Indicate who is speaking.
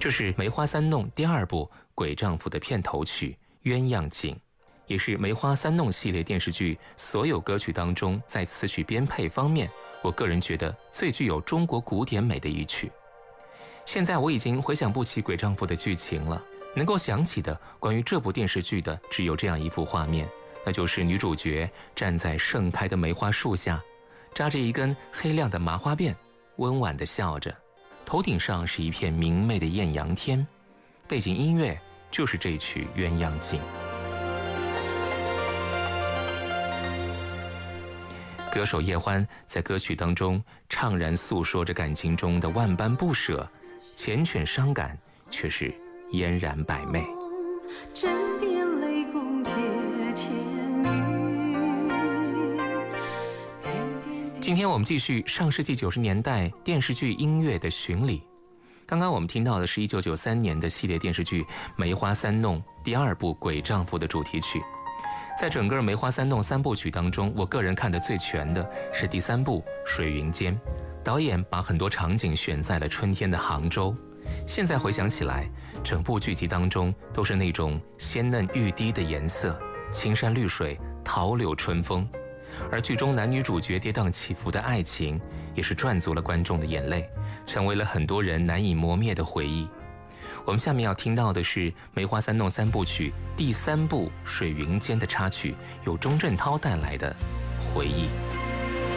Speaker 1: 这是《梅花三弄》第2部《鬼丈夫》的片头曲《鸳鸯锦》，也是《梅花三弄》系列电视剧所有歌曲当中在词曲编配方面，我个人觉得最具有中国古典美的一曲。现在我已经回想不起《鬼丈夫》的剧情了，能够想起的关于这部电视剧的只有这样一幅画面，那就是女主角站在盛开的梅花树下，扎着一根黑亮的麻花辫，温婉地笑着，头顶上是一片明媚的艳阳天，背景音乐就是这曲《鸳鸯锦》。歌手叶欢在歌曲当中怅然诉说着感情中的万般不舍，缱绻伤感，却是嫣然百媚。
Speaker 2: 枕边泪共结千语。
Speaker 1: 今天我们继续上世纪90年代电视剧音乐的巡礼。刚刚我们听到的是1993年的系列电视剧《梅花三弄》第2部《鬼丈夫》的主题曲。在整个《梅花三弄》3部曲当中，我个人看得最全的是第3部《水云间》，导演把很多场景选在了春天的杭州。现在回想起来，整部剧集当中都是那种鲜嫩欲滴的颜色，青山绿水，桃柳春风。而剧中男女主角跌宕起伏的爱情，也是赚足了观众的眼泪，成为了很多人难以磨灭的回忆。我们下面要听到的是《梅花三弄》3部曲第3部《水云间》的插曲，由钟镇涛带来的回忆。